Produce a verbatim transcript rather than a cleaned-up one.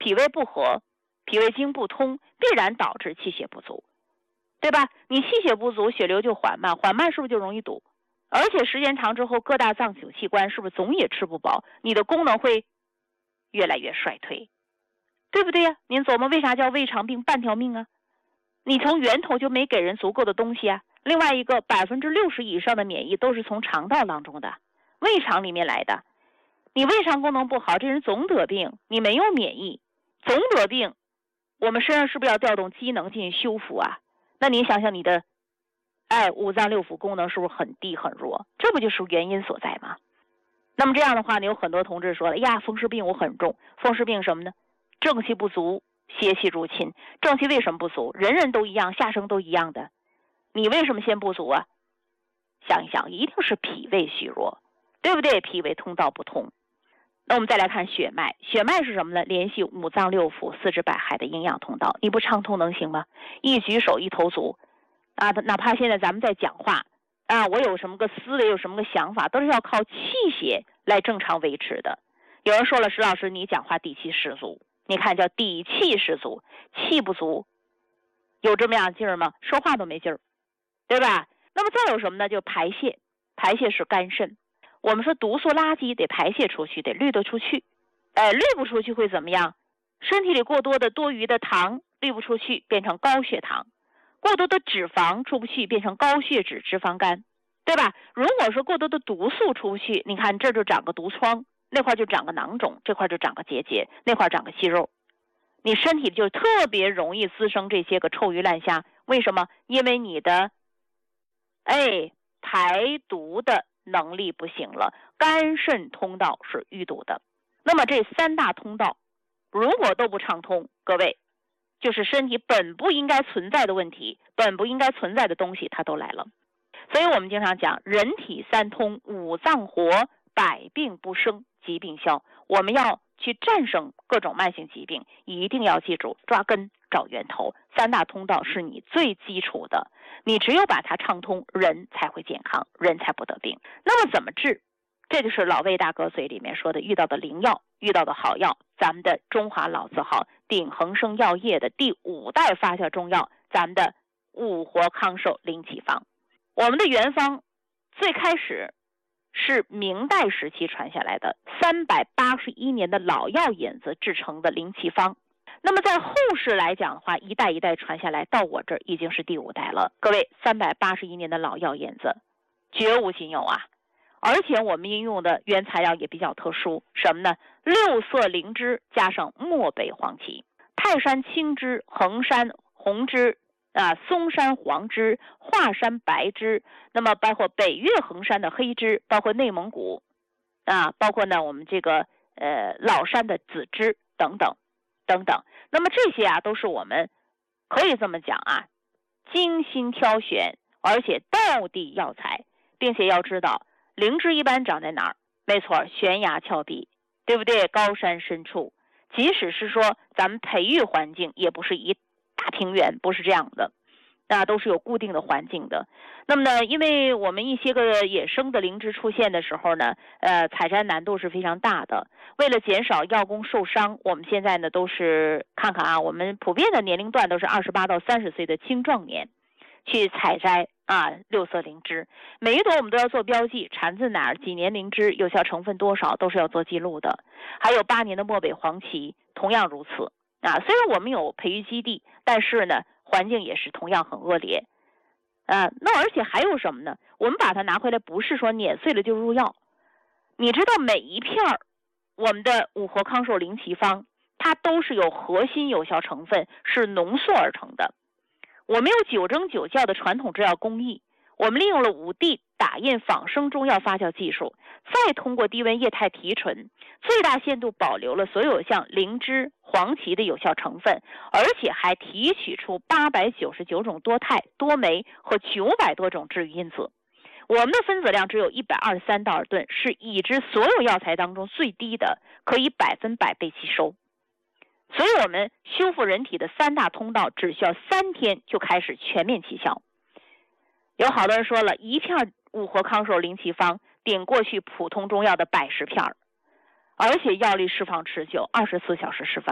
脾胃不和，脾胃经不通，必然导致气血不足，对吧？你气血不足，血流就缓慢，缓慢是不是就容易堵？而且时间长之后，各大脏腑器官是不是总也吃不饱？你的功能会越来越衰退，对不对呀？您琢磨为啥叫胃肠病半条命啊？你从源头就没给人足够的东西啊。另外一个，百分之六十以上的免疫都是从肠道当中的，胃肠里面来的。你胃肠功能不好，这人总得病，你没有免疫，总得病，我们身上是不是要调动机能进行修复啊？那你想想你的哎，五脏六腑功能是不是很低很弱？这不就是原因所在吗？那么这样的话呢，有很多同志说了，哎呀，风湿病我很重，风湿病什么呢？正气不足，邪气入侵。正气为什么不足？人人都一样，下生都一样的，你为什么先不足啊？想一想，一定是脾胃虚弱，对不对？脾胃通道不通。那我们再来看血脉，血脉是什么呢？联系五脏六腑、四肢百骸的营养通道，你不畅通能行吗？一举手一投足啊，哪怕现在咱们在讲话啊，我有什么个思维，有什么个想法，都是要靠气血来正常维持的。有人说了，石老师你讲话底气十足，你看叫底气十足，气不足，有这么样劲儿吗？说话都没劲儿，对吧？那么再有什么呢？就排泄，排泄是肝肾。我们说毒素垃圾得排泄出去，得滤得出去，哎，滤不出去会怎么样？身体里过多的多余的糖滤不出去，变成高血糖；过多的脂肪出不去，变成高血脂脂肪肝，对吧？如果说过多的毒素出不去，你看这就长个毒疮，那块就长个囊肿，这块就长个结节，那块长个息肉，你身体就特别容易滋生这些个臭鱼烂虾。为什么？因为你的哎排毒的能力不行了，肝肾通道是淤堵的。那么这三大通道如果都不畅通，各位就是身体本不应该存在的问题，本不应该存在的东西它都来了。所以我们经常讲人体三通，五脏活，百病不生，疾病消。我们要去战胜各种慢性疾病，一定要记住抓根找源头，三大通道是你最基础的，你只有把它畅通，人才会健康，人才不得病。那么怎么治？这就是老魏大哥嘴里面说的遇到的灵药，遇到的好药，咱们的中华老字号鼎恒生药业的第五代发酵中药，咱们的五活康寿灵气方。我们的原方最开始是明代时期传下来的三百八十一年的老药引子制成的灵气方。那么在后世来讲的话，一代一代传下来，到我这儿已经是第五代了。各位，三百八十一年的老药引子绝无仅有啊！而且我们应用的原材料也比较特殊，什么呢？六色灵芝加上漠北黄芪，泰山青芝、衡山红芝啊，嵩山黄芝、华山白芝，那么包括北岳衡山的黑芝，包括内蒙古啊，包括呢我们这个呃老山的紫芝等等等等。那么这些啊都是我们可以这么讲啊，精心挑选而且道地药材，并且要知道灵芝一般长在哪儿？没错，悬崖峭壁，对不对？高山深处，即使是说咱们培育环境也不是一大平原，不是这样的，那都是有固定的环境的。那么呢，因为我们一些个野生的灵芝出现的时候呢，呃，采摘难度是非常大的。为了减少药工受伤，我们现在呢都是看看啊，我们普遍的年龄段都是二十八到三十岁的青壮年去采摘啊六色灵芝，每一朵我们都要做标记，产自哪儿，几年灵芝，有效成分多少，都是要做记录的。还有八年的漠北黄芪，同样如此啊。虽然我们有培育基地，但是呢，环境也是同样很恶劣啊。那而且还有什么呢？我们把它拿回来，不是说碾碎了就入药。你知道每一片儿我们的五活康寿灵气方，它都是有核心有效成分，是浓缩而成的。我们有九蒸九酵的传统制药工艺，我们利用了五 D 打印仿生中药发酵技术，再通过低温液态提纯，最大限度保留了所有像灵芝、黄芪的有效成分，而且还提取出八百九十九种多肽、多酶和九百多种治愈因子。我们的分子量只有一百二十三道尔顿，是已知所有药材当中最低的，可以百分百被吸收。所以我们修复人体的三大通道只需要三天就开始全面起效。有好多人说了，一片五活康寿灵气方顶过去普通中药的百十片，而且药力释放持久，二十四小时释放。